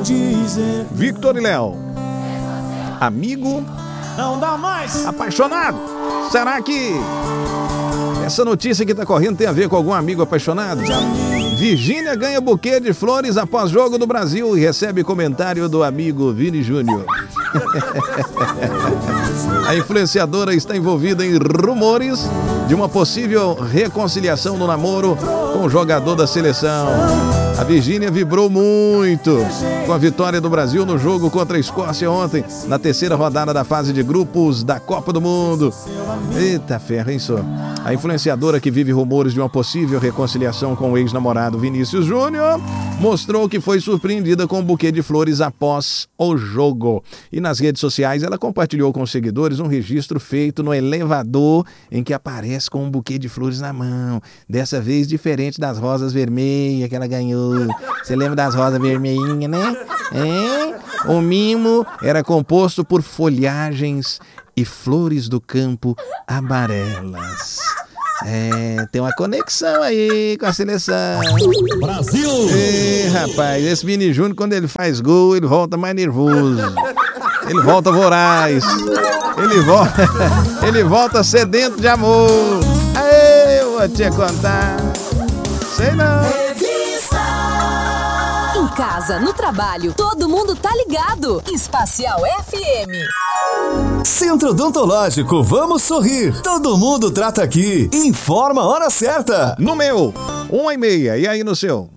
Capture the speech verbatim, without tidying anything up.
dizer. Victor e Léo. Amigo não dá mais. Apaixonado. Será que essa notícia que tá correndo tem a ver com algum amigo apaixonado? Virgínia ganha buquê de flores após jogo do Brasil e recebe comentário do amigo Vini Júnior. A influenciadora está envolvida em rumores de uma possível reconciliação no namoro com o jogador da seleção. A Virgínia vibrou muito com a vitória do Brasil no jogo contra a Escócia ontem, na terceira rodada da fase de grupos da Copa do Mundo. Eita ferro, hein, só? A influenciadora que vive rumores de uma possível reconciliação com o ex-namorado Vinícius Júnior mostrou que foi surpreendida com um buquê de flores após o jogo. E nas redes sociais ela compartilhou com os seguidores um registro feito no elevador em que aparece com um buquê de flores na mão. Dessa vez diferente das rosas vermelhas que ela ganhou. Você lembra das rosas vermelhinhas, né? É? O mimo era composto por folhagens e flores do campo amarelas. É, tem uma conexão aí com a seleção. Brasil! Ei, rapaz, esse Vini Júnior, quando ele faz gol, ele volta mais nervoso. Ele volta voraz. Ele volta, ele volta sedento de amor. Ei, eu vou te contar. Sei não. Em casa, no trabalho, todo mundo tá ligado. Espacial F M. Centro Odontológico, vamos sorrir. Todo mundo trata aqui. Informa a hora certa. No meu, uma e meia. E aí no seu?